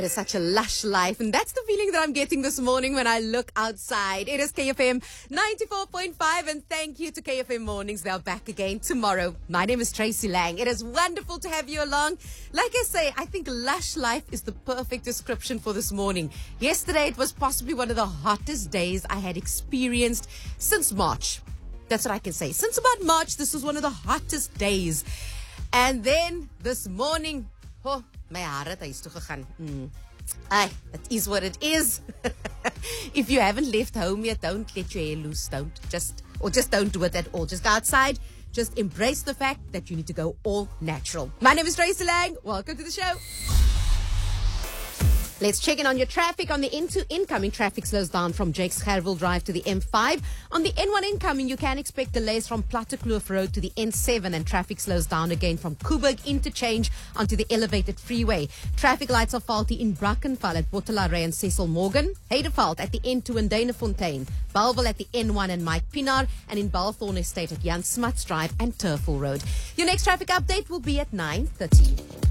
It is such a lush life, and that's the feeling that I'm getting this morning when I look outside. It is KFM 94.5, and thank you to KFM Mornings. They're back again tomorrow. My name is Tracy Lang. It is wonderful to have you along. Like I say, I think lush life is the perfect description for this morning. Yesterday, it was possibly one of the hottest days I had experienced since March. That's what I can say. Since about March, this was one of the hottest days. And then this morning, my hart het huis toe gegaan. That is what it is. If you haven't left home yet, don't let your hair loose. Just don't do it at all. Just go outside. Just embrace the fact that you need to go all natural. My name is Tracy Lang. Welcome to the show. Let's check in on your traffic. On the N2 incoming, traffic slows down from Jakes Gerwel Drive to the M5. On the N1 incoming, you can expect delays from Plattekloof Road to the N7, and traffic slows down again from Koeberg Interchange onto the elevated freeway. Traffic lights are faulty in Brackenfell at Bottelare and Cecil Morgan, Heideveld at the N2 and Danafontein, Bellville at the N1 and Mike Pienaar, and in Balthorn Estate at Jan Smuts Drive and Turfel Road. Your next traffic update will be at 9:30.